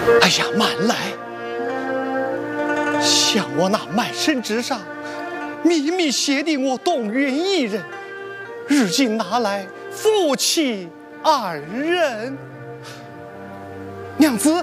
哎呀，慢来！像我那卖身之上，秘密写定我动员一人，如今拿来夫妻2人，娘子。